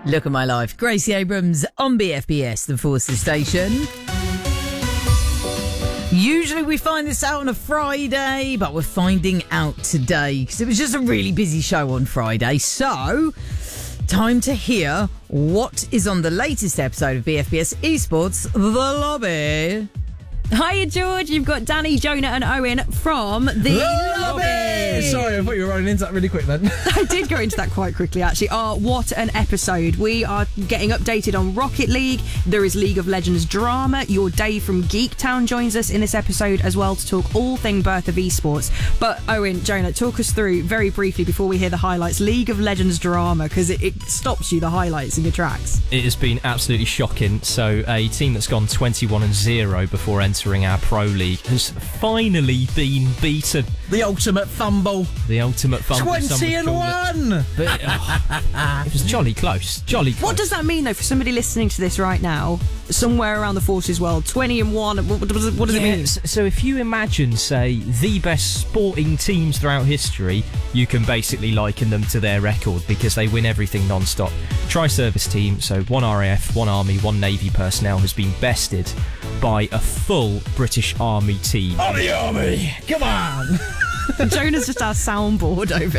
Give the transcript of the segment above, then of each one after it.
Look at my life. Gracie Abrams on BFBS, the Forces station. Usually we find this out on a Friday, but we're finding out today because it was just a really busy show on Friday. So, time to hear what is on the latest episode of BFBS Esports, The Lobby. Hiya, George. You've got Danny, Jonah and Owen from The Lobby. Sorry, I thought you were running into that really quick then. I did go into that quite quickly, actually. What an episode. We are getting updated on Rocket League. There is League of Legends drama. Your Dave from Geektown joins us in this episode as well to talk all thing birth of esports. But Owen, Jonah, talk us through very briefly before we hear the highlights. League of Legends drama, because it stops you, the highlights in your tracks. It has been absolutely shocking. So a team that's gone 21-0 before entering our Pro League has finally been beaten. The ultimate fumble. The ultimate fumble. 20-1. But it was jolly close. Jolly close. What does that mean, though, for somebody listening to this right now, somewhere around the Forces world, 20-1? What does it mean? So if you imagine, say, the best sporting teams throughout history, you can basically liken them to their record because they win everything non-stop. Tri-service team, so one RAF, one Army, one Navy personnel has been bested by a full British Army team. On the Army! Come on! Jonah's just our soundboard over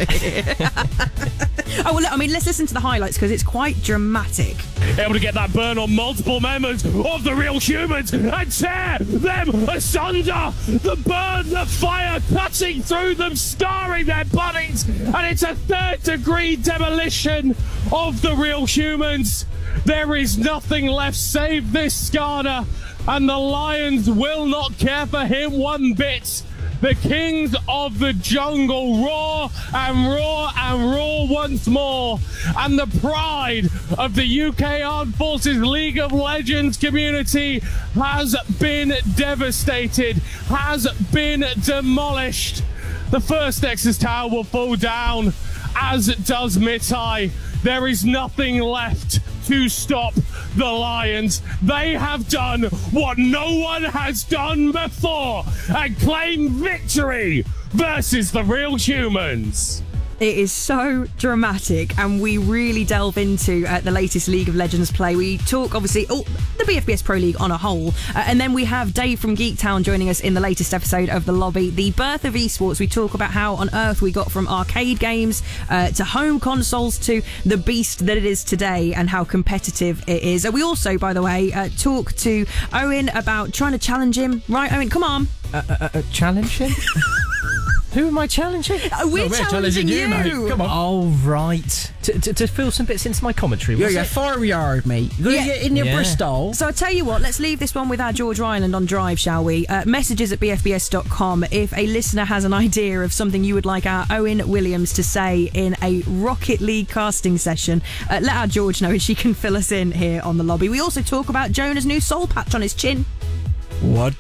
here. Oh, well, I mean, let's listen to the highlights because it's quite dramatic. Able to get that burn on multiple members of the Real Humans and tear them asunder. The burn, the fire cutting through them, scarring their bodies, and it's a third-degree demolition of the Real Humans. There is nothing left save this Skarner, and the Lions will not care for him one bit. The kings of the jungle roar and roar and roar once more. And the pride of the UK Armed Forces League of Legends community has been devastated, has been demolished. The first Nexus Tower will fall down, as does Mitai. There is nothing left to stop the Lions. They have done what no one has done before and claim victory versus the Real Humans. It is so dramatic, and we really delve into the latest League of Legends play. We talk, obviously, the BFBS Pro League on a whole, and then we have Dave from Geektown joining us in the latest episode of The Lobby, the birth of esports. We talk about how on earth we got from arcade games to home consoles to the beast that it is today and how competitive it is. We also, by the way, talk to Owen about trying to challenge him. Right, Owen, come on. Challenge him? Who am I challenging? We're challenging you, mate. Come on. Oh, right. To fill some bits into my commentary, was Yeah, it? forward, mate. You're gonna get in your Bristol. So I tell you what, let's leave this one with our George Ryland on Drive, shall we? Messages at bfbs.com. If a listener has an idea of something you would like our Owen Williams to say in a Rocket League casting session, let our George know and she can fill us in here on The Lobby. We also talk about Jonah's new soul patch on his chin. What?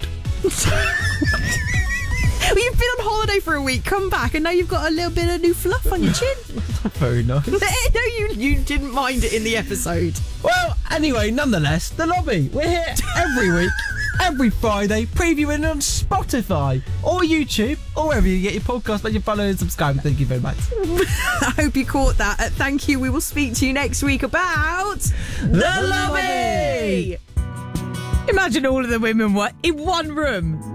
Well, you've been on holiday for a week, come back, and now you've got a little bit of new fluff on your chin. Very nice. No, you didn't mind it in the episode. Well, anyway, nonetheless, The Lobby. We're here every week, every Friday, previewing on Spotify or YouTube or wherever you get your podcast. But you follow and subscribe. Thank you very much. I hope you caught that. Thank you. We will speak to you next week about The Lobby! Imagine all of the women were in one room.